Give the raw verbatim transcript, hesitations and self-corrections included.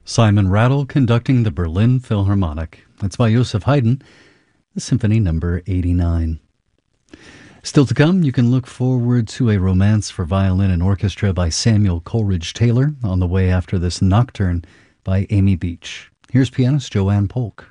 Simon Rattle conducting the Berlin Philharmonic. That's by Joseph Haydn, the Symphony Number eighty-nine. Still to come, you can look forward to a romance for violin and orchestra by Samuel Coleridge Taylor on the way after this nocturne by Amy Beach. Here's pianist Joanne Polk.